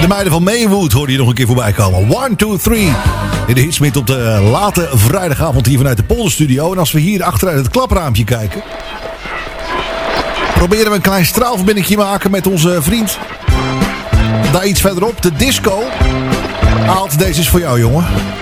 De meiden van Maywood hoorde je nog een keer voorbij komen. 1, 2, 3. In de hitsmid op de late vrijdagavond hier vanuit de Polderstudio. En als we hier achteruit het klapraampje kijken, proberen we een klein straalverbindingje maken met onze vriend. Daar iets verderop, de disco. Aalt, deze is voor jou, jongen.